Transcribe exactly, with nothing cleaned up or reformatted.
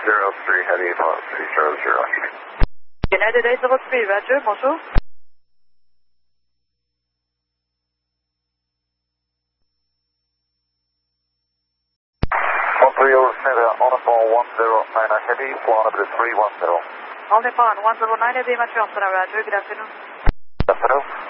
zero three heading on three zero zero. United eight zero three, Roger, bonjour. one three zero center, on a ball one zero nine heavy, kilometer three one zero. All Nippon one zero nine, Lima Johnson, Roger, good afternoon. Good afternoon.